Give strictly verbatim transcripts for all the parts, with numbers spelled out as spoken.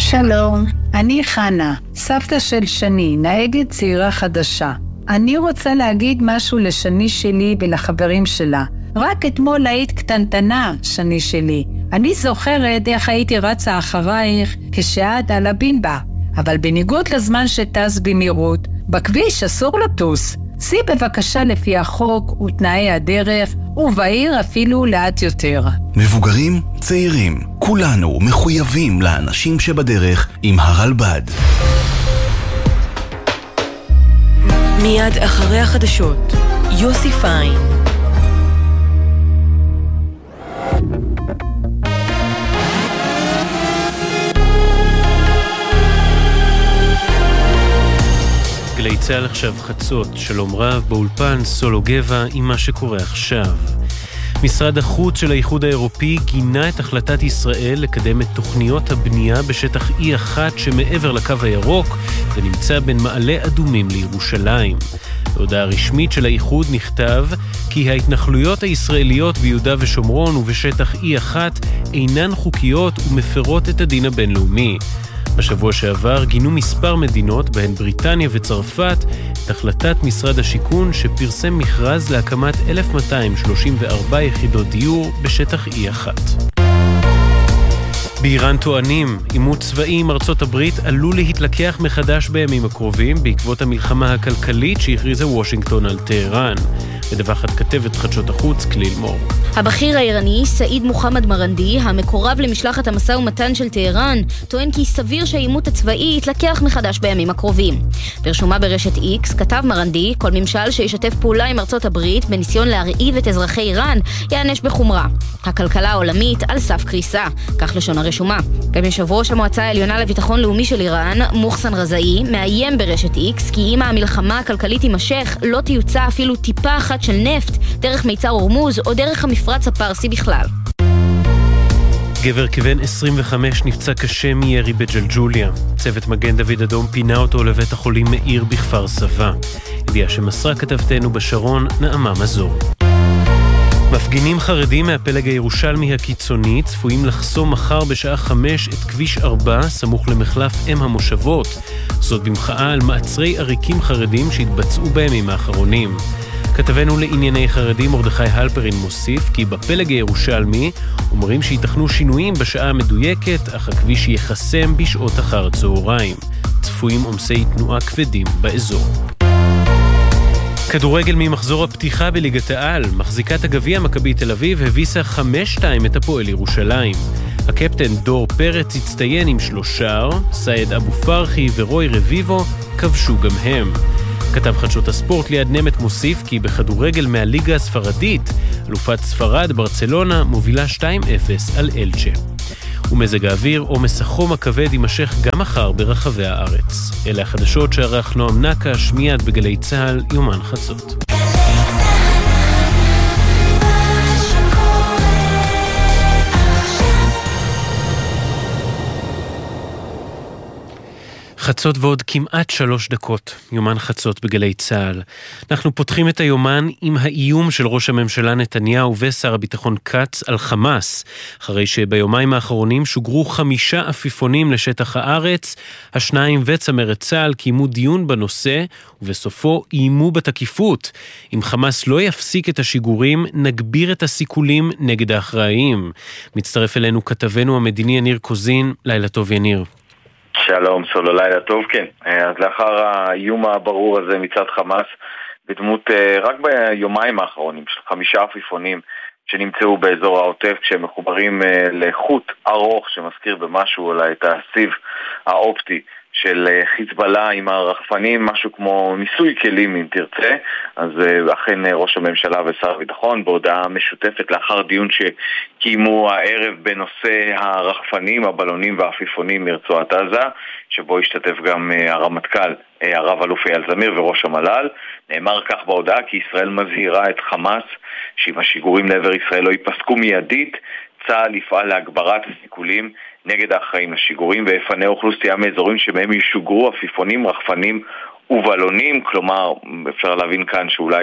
שלום, אני חנה, סבתא של שני, נהגת צעירה חדשה. אני רוצה להגיד משהו לשני שלי ולחברים שלה. רק אתמול היית קטנטנה, שני שלי. אני זוכרת איך הייתי רצה אחרייך כשאת על הבינבה. אבל בניגוד לזמן שטס במהירות, בכביש אסור לטוס. סי בבקשה לפי החוק ותנאי הדרך, ובעיר אפילו לאט יותר. מבוגרים, צעירים, כולנו מחויבים לאנשים שבדרך עם הרלב"ד. מיד אחרי החדשות, יוסי פיין. גלי צהל עכשיו חצות, שלום רב, באולפן סולו גבע עם מה שקורה עכשיו. משרד החוץ של האיחוד האירופי גינה את החלטת ישראל לקדם את תוכניות הבנייה בשטח אי אחת שמעבר לקו הירוק ונמצא בין מעלה אדומים לירושלים. בהודעה רשמית של האיחוד נכתב כי ההתנחלויות הישראליות ביהודה ושומרון ובשטח אי אחת אינן חוקיות ומפרות את הדין הבינלאומי. בשבוע שעבר גינו מספר מדינות, בהן בריטניה וצרפת, את החלטת משרד השיכון שפרסם מכרז להקמת אלף מאתיים שלושים וארבע יחידות דיור בשטח אי אחת. באיראן טוענים, עימות צבאי עם ארצות הברית עלול להתלקח מחדש בימים הקרובים בעקבות המלחמה הכלכלית שהכריזה וושינגטון על טהרן. מדווחת כתבת חדשות החוץ כליל מור. הבכיר האיראני, סעיד מוחמד מרנדי, המקורב למשלחת המשא ומתן של טהרן, טוען כי סביר שהעימות הצבאי יתלקח מחדש בימים הקרובים. ברשומה ברשת איקס כתב מרנדי, כל ממשל שישתף פעולה עם ארצות הברית בניסיון להרעיב את אזרחי איראן יענש בחומרה. הכלכלה העולמית על סף קריסה, כך לשון הרשומה. גם יושב ראש המועצה העליונה לביטחון לאומי של איראן, מוחסן רזאי, מאיים ברשת איקס כי אם המלחמה הכלכלית תימשך, לא תיוצא אפילו טיפה אחת של נפט דרך מיצר הורמוז או דרך המפרץ הפרסי בכלל. גבר כבן עשרים וחמש נפצע קשה מירי בג'לג'וליה. צוות מגן דוד אדום פינה אותו לבית החולים מאיר בכפר סבא. ידיעה שמסרה כתבתנו בשרון, נעמה מזור. מפגינים חרדים מהפלג הירושלמי הקיצוני צפויים לחסום מחר בשעה חמש את כביש ארבע סמוך למחלף אם המושבות. זאת במחאה על מעצרי עריקים חרדים שהתבצעו בימים האחרונים. כתבנו לענייני חרדים מרדכי הלפרין מוסיף כי בפלג הירושלמי אומרים שיתכנו שינויים בשעה המדויקת, אך הכביש יחסם בשעות אחר הצהריים. צפויים עומסי תנועה כבדים באזור. כדורגל ממחזור הפתיחה בליגת העל, מחזיקת הגביע מכבי תל אביב הביסה חמש שתיים את הפועל ירושלים. הקפטן דור פרץ הצטיין עם שלושה, סייד אבו פרחי ורוי רביבו כבשו גם הם. כתב חדשות הספורט ליד נמת מוסיף כי בכדורגל מהליגה הספרדית, אלופת ספרד ברצלונה מובילה שתיים אפס על אלצ'ה. ומזג האוויר עומס החום הכבד יימשך גם מחר ברחבי הארץ. אלה החדשות שערך נועם נקש מיד בגלי צהל יומן חצות. חצות ועוד כמעט שלוש דקות, יומן חצות בגלי צהל. אנחנו פותחים את היומן עם האיום של ראש הממשלה נתניהו ושר הביטחון קץ על חמאס, אחרי שביומיים האחרונים שוגרו חמישה עפיפונים לשטח הארץ, השניים וצמרת צהל קיימו דיון בנושא, ובסופו איימו בתקיפות. אם חמאס לא יפסיק את השיגורים, נגביר את הסיכולים נגד האחראיים. מצטרף אלינו כתבנו המדיני יניר קוזין, לילה טוב יניר. שלום, סולו, לילה טוב, כן. אז לאחר האיום הברור הזה מצד חמאס, בדמות רק ביומיים האחרונים של חמישה עפיפונים שנמצאו באזור העוטף, כשהם מחוברים לחוט ארוך שמזכיר במשהו אולי את הסיב האופטי של חיזבאללה עם הרחפנים, משהו כמו ניסוי כלים אם תרצה. אז אכן ראש הממשלה ושר הביטחון בהודעה משותפת לאחר דיון שקיימו הערב בנושא הרחפנים, הבלונים והעפיפונים מרצועת עזה, שבו השתתף גם הרמטכ"ל הרב אלוף אייל זמיר וראש המל"ל. נאמר כך בהודעה כי ישראל מזהירה את חמאס שאם השיגורים לעבר ישראל לא ייפסקו מיידית, צה"ל יפעל להגברת הסיכולים נגד האחראים לשיגורים ויפנה אוכלוסייה מאזורים שבהם ישוגרו עפיפונים, רחפנים ובלונים, כלומר אפשר להבין כאן שאולי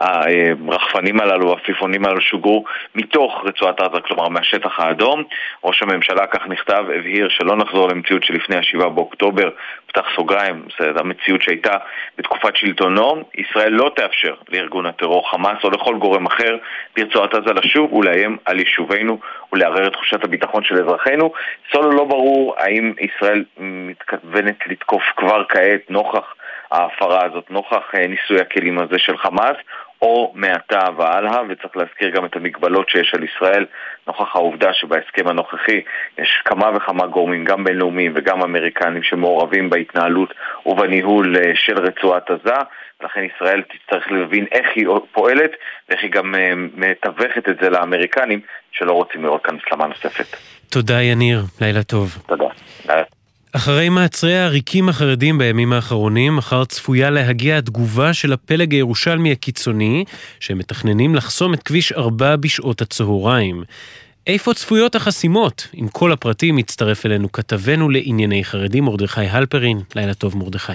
הרחפנים הללו, הפיפונים הללו שוגרו מתוך רצועת עזה, כלומר מהשטח האדום. ראש הממשלה, כך נכתב, הבהיר שלא נחזור למציאות שלפני השבעה באוקטובר, פתח סוגריים, זו המציאות שהייתה בתקופת שלטונו. ישראל לא תאפשר לארגון הטרור חמאס או לכל גורם אחר ברצועת עזה לשוב ולאיים על יישובינו ולערער את תחושת הביטחון של אזרחינו. סולו לא ברור האם ישראל מתכוונת לתקוף כבר כעת נוכח ההפרה הזאת, נוכח ניסוי הכלים הזה של חמאס, או מעתה והלאה, וצריך להזכיר גם את המגבלות שיש על ישראל, נוכח העובדה שבהסכם הנוכחי יש כמה וכמה גורמים, גם בינלאומיים וגם אמריקנים, שמעורבים בהתנהלות ובניהול של רצועת עזה, לכן ישראל תצטרך להבין איך היא פועלת, ואיך היא גם מתווכת את זה לאמריקנים, שלא רוצים לראות כאן הסלמה נוספת. תודה יניר, לילה טוב. תודה. אחרי מעצרי העריקים החרדים בימים האחרונים, מחר צפויה להגיע התגובה של הפלג הירושלמי הקיצוני, שמתכננים לחסום את כביש ארבע בשעות הצהריים. איפה צפויות החסימות? עם כל הפרטים מצטרף אלינו כתבנו לענייני חרדים, מרדכי הלפרין. לילה טוב מרדכי.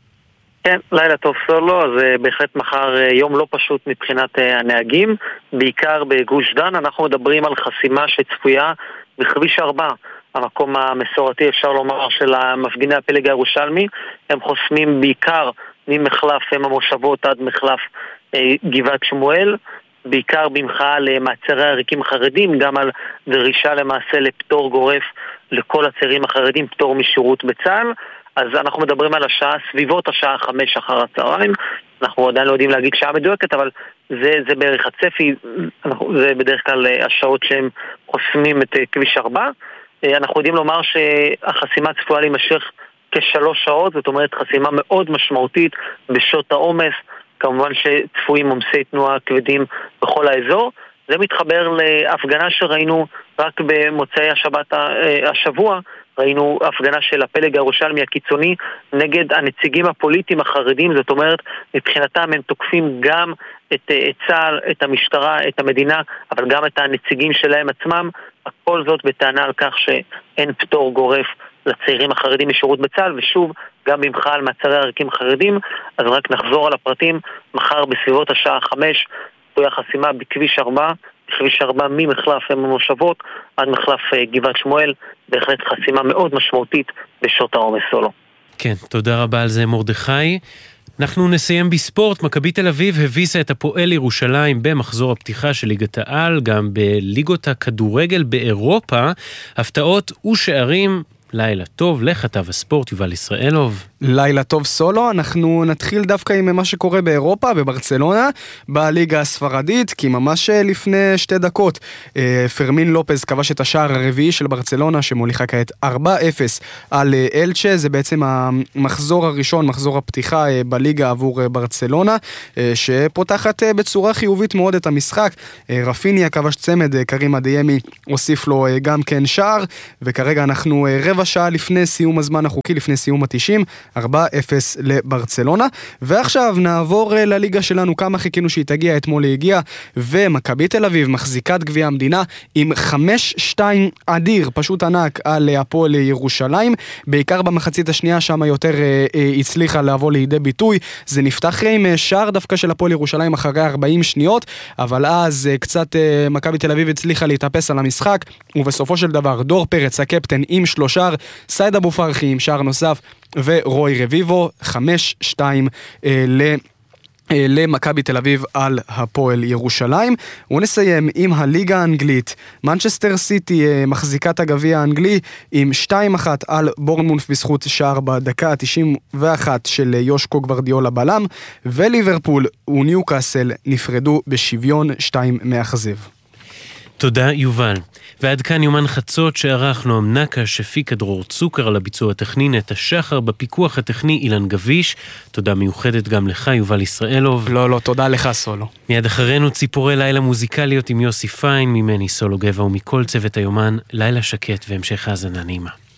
כן, לילה טוב סולו, אז בהחלט מחר יום לא פשוט מבחינת הנהגים, בעיקר בגוש דן. אנחנו מדברים על חסימה שצפויה בכביש ארבע, המקום המסורתי אפשר לומר של המפגיני הפלג הירושלמי. הם חוסמים בעיקר ממחלף הם המושבות עד מחלף אה, גבעת שמואל, בעיקר במחאה למעצרי העריקים החרדים, גם על דרישה למעשה לפטור גורף לכל הצעירים החרדים, פטור משירות בצה"ל. אז אנחנו מדברים על השעה, סביבות השעה חמש אחר הצהריים. אנחנו עדיין לא יודעים להגיד שעה מדויקת, אבל זה, זה בערך הצפי, אנחנו, זה בדרך כלל השעות שהם חוסמים את כביש ארבע. אנחנו יודעים לומר שהחסימה צפויה להימשך כשלוש שעות, זאת אומרת חסימה מאוד משמעותית בשעות העומס, כמובן שצפויים עומסי תנועה כבדים בכל האזור. זה מתחבר להפגנה שראינו רק במוצאי השבת השבוע, ראינו הפגנה של הפלג הירושלמי הקיצוני נגד הנציגים הפוליטיים החרדים, זאת אומרת מבחינתם הם תוקפים גם את, את צה"ל, את המשטרה, את המדינה, אבל גם את הנציגים שלהם עצמם, הכל זאת בטענה על כך שאין פטור גורף לצעירים החרדים משירות בצה"ל, ושוב גם במחאה על מעצרי העריקים החרדים. אז רק נחזור על הפרטים, מחר בסביבות השעה חמש תהיה חסימה בכביש ארבע, בכביש ארבע ממחלף הם המושבות עד מחלף גבעת שמואל, בהחלט חסימה מאוד משמעותית בשעות העומס סולו. כן, תודה רבה על זה מרדכי. אנחנו נסיים בספורט. מכבי תל אביב הביסה את הפועל ירושלים במחזור הפתיחה של ליגת העל, גם בליגות הכדורגל באירופה, הפתעות ושערים. לילה טוב לכתב הספורט יובל ישראלוב. לילה טוב סולו, אנחנו נתחיל דווקא עם מה שקורה באירופה, בברצלונה, בליגה הספרדית, כי ממש לפני שתי דקות פרמין לופז כבש את השער הרביעי של ברצלונה, שמוליכה כעת ארבע אפס על אלצ'ה. זה בעצם המחזור הראשון, מחזור הפתיחה בליגה עבור ברצלונה, שפותחת בצורה חיובית מאוד את המשחק. רפיניה כבש צמד, קרים אדיימי הוסיף לו גם כן שער, וכרגע אנחנו רבע שעה לפני סיום הזמן החוקי, לפני סיום ה-תשעים, ארבע אפס לברצלונה. ועכשיו נעבור לליגה שלנו, כמה חיכינו שהיא תגיע, אתמול היא הגיעה, ומכבי תל אביב מחזיקת גביע המדינה עם חמש שתיים אדיר, פשוט ענק על הפועל ירושלים, בעיקר במחצית השנייה שם יותר אה, אה, הצליחה לעבור לידי ביטוי. זה נפתח עם שער דווקא של הפועל ירושלים אחרי ארבעים שניות, אבל אז אה, קצת אה, מכבי תל אביב הצליחה להתאפס על המשחק, ובסופו של דבר דור פרץ הקפטן עם שלושה, סייד אבו פרחי עם שער נוסף, ורוי רביבו, חמש שתיים אה, ל... למכבי תל אביב על הפועל ירושלים. ונסיים עם הליגה האנגלית. מנצ'סטר סיטי מחזיקת הגביע האנגלי עם שתיים אחת על בורנמות' בזכות שער בדקה ה-תשעים ואחת של יושקו גוורדיולה בלם, וליברפול וניוקאסל נפרדו בשוויון שתיים מאכזב. תודה יובל. ועד כאן יומן חצות שערך נועם נקה, שפיק דרור צוקר, על הביצוע הטכני נטע שחר, בפיקוח הטכני אילן גביש. תודה מיוחדת גם לך יובל ישראלוב. לא לא, תודה לך סולו. מיד אחרינו ציפורי לילה מוזיקליות עם יוסי פיין, ממני סולו גבע ומכל צוות היומן. לילה שקט והמשך האזנה נעימה.